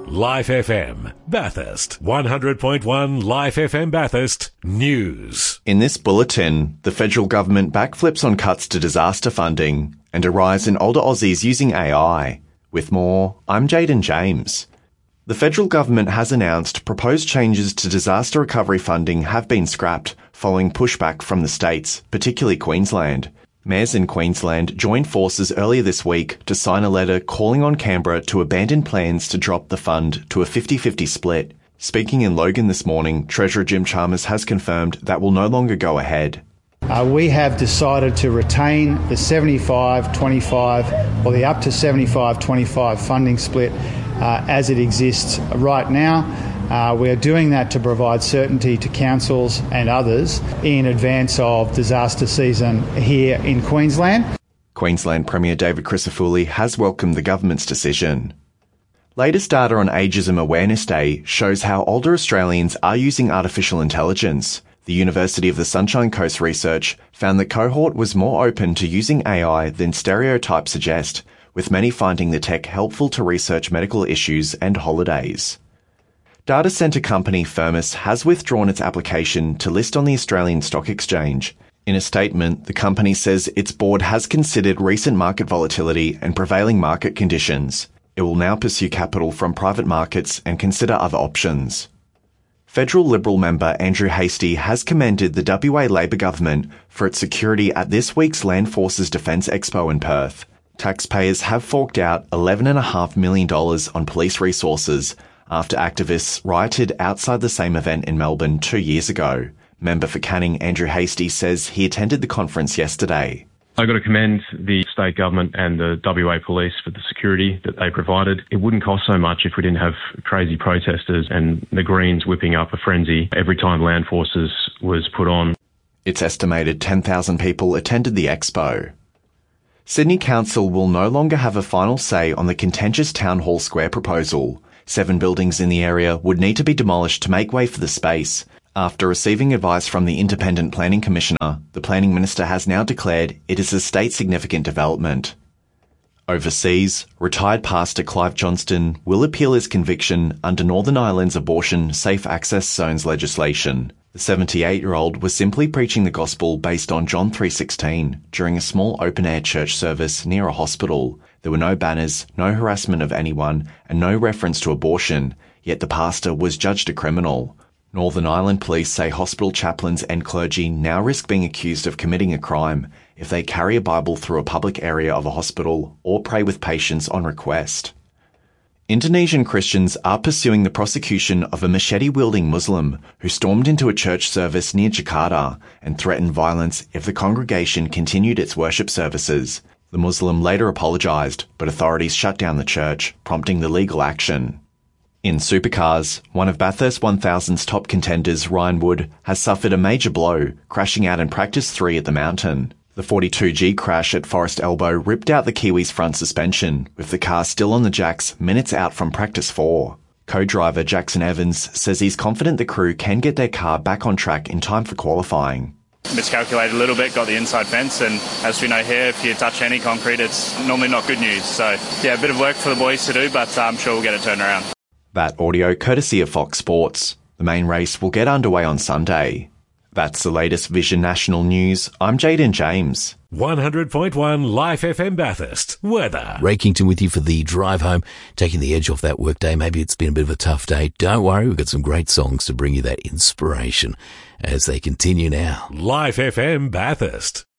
Life FM Bathurst. 100.1 Life FM Bathurst News. In this bulletin, the federal government backflips on cuts to disaster funding and a rise in older Aussies using AI. With more, I'm Jaden James. The federal government has announced proposed changes to disaster recovery funding have been scrapped following pushback from the states, particularly Queensland. Mayors in Queensland joined forces earlier this week to sign a letter calling on Canberra to abandon plans to drop the fund to a 50-50 split. Speaking in Logan this morning, Treasurer Jim Chalmers has confirmed that will no longer go ahead. We have decided to retain the 75-25 or the up to 75-25 funding split as it exists right now. We are doing that to provide certainty to councils and others in advance of disaster season here in Queensland. Queensland Premier David Crisafulli has welcomed the government's decision. Latest data on Ageism Awareness Day shows how older Australians are using artificial intelligence. The University of the Sunshine Coast research found the cohort was more open to using AI than stereotypes suggest, with many finding the tech helpful to research medical issues and holidays. Data centre company Firmus has withdrawn its application to list on the Australian Stock Exchange. In a statement, the company says its board has considered recent market volatility and prevailing market conditions. It will now pursue capital from private markets and consider other options. Federal Liberal member Andrew Hastie has commended the WA Labor government for its security at this week's Land Forces Defence Expo in Perth. Taxpayers have forked out $11.5 million on police resources after activists rioted outside the same event in Melbourne 2 years ago. Member for Canning Andrew Hastie says he attended the conference yesterday. I've got to commend the state government and the WA police for the security that they provided. It wouldn't cost so much if we didn't have crazy protesters and the Greens whipping up a frenzy every time Land Forces was put on. It's estimated 10,000 people attended the expo. Sydney Council will no longer have a final say on the contentious Town Hall Square proposal. 7 buildings in the area would need to be demolished to make way for the space. After receiving advice from the Independent Planning Commissioner, the Planning Minister has now declared it is a state-significant development. Overseas, retired pastor Clive Johnston will appeal his conviction under Northern Ireland's abortion safe access zones legislation. The 78-year-old was simply preaching the gospel based on John 3:16 during a small open-air church service near a hospital. There were no banners, no harassment of anyone, and no reference to abortion, yet the pastor was judged a criminal. Northern Ireland police say hospital chaplains and clergy now risk being accused of committing a crime if they carry a Bible through a public area of a hospital or pray with patients on request. Indonesian Christians are pursuing the prosecution of a machete-wielding Muslim who stormed into a church service near Jakarta and threatened violence if the congregation continued its worship services. The Muslim later apologised, but authorities shut down the church, prompting the legal action. In supercars, one of Bathurst 1000's top contenders, Ryan Wood, has suffered a major blow, crashing out in Practice 3 at the Mountain. The 42G crash at Forest Elbow ripped out the Kiwi's front suspension, with the car still on the jacks minutes out from Practice 4. Co-driver Jackson Evans says he's confident the crew can get their car back on track in time for qualifying. Miscalculated a little bit, got the inside fence, and as we know here, if you touch any concrete, it's normally not good news. So, yeah, a bit of work for the boys to do, but I'm sure we'll get it turned around. That audio courtesy of Fox Sports. The main race will get underway on Sunday. That's the latest Vision National News. I'm Jaden James. 100.1 Life FM Bathurst. Weather. Ray Kington with you for the drive home, taking the edge off that workday. Maybe it's been a bit of a tough day. Don't worry, we've got some great songs to bring you that inspiration as they continue now. Life FM Bathurst.